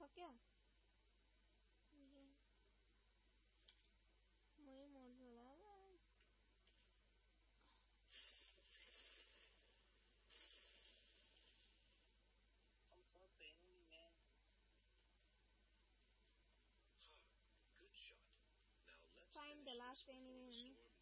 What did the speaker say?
था क्या? वही मोड चला है। I'm so pain man. Good shot. Now let's Find the last enemy.